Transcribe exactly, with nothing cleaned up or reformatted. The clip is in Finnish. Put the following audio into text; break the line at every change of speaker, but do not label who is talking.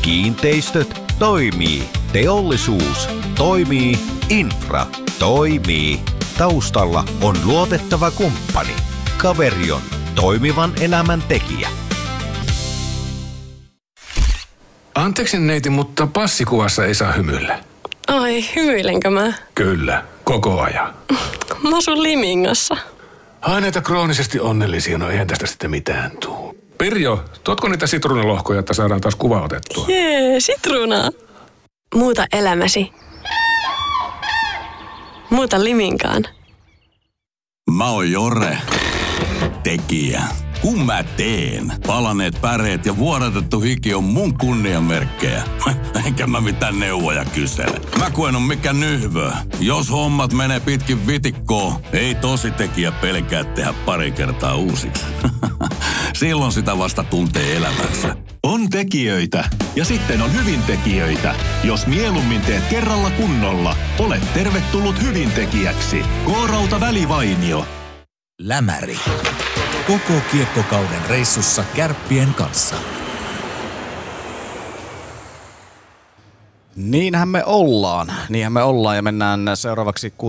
Kiinteistöt toimii. Teollisuus toimii. Infra toimii. Taustalla on luotettava kumppani. Kaveri on toimivan elämän tekijä.
Anteeksi neiti, mutta passikuvassa ei saa hymyillä.
Ai, hymyilenkö mä?
Kyllä, koko ajan.
Mä asun Limingassa.
Ai näitä kroonisesti onnellisia, no eihän tästä sitten mitään tuu. Pirjo, tuotko niitä sitruunalohkoja, että saadaan taas kuva otettua?
Jee, sitruunaa. Muuta elämäsi. Muuta Liminkaan.
Mä oon Jore, tekijä. Kun mä teen, palaneet päreet ja vuodatettu hiki on mun kunnianmerkkejä. Enkä mä mitään neuvoja kysele. Mä kun on mikä nyhvö. Jos hommat menee pitkin vitikkoon, ei tosi tekijä pelkää tehdä pari kertaa uusiksi. Silloin sitä vasta tuntee elämänsä.
On tekijöitä ja sitten on hyvintekijöitä. Jos mieluummin teet kerralla kunnolla, olet tervetullut hyvintekijäksi. K-Rauta Välivainio.
Lämäri. Koko kiekkokauden reissussa Kärppien kanssa.
Niinhän me ollaan. Niinhän me ollaan ja mennään seuraavaksi